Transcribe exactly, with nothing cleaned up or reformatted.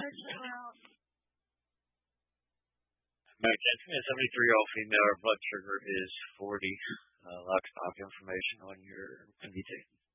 Medication is seventy-three-year-old female. Her blood sugar is forty. Uh, lock stock information on your invitation.